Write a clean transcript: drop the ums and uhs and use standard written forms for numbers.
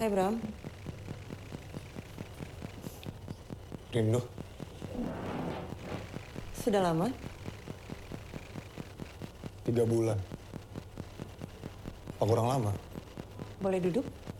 Hai Bram, Rindu, sudah lama? 3 bulan. Apa kurang lama? Boleh duduk?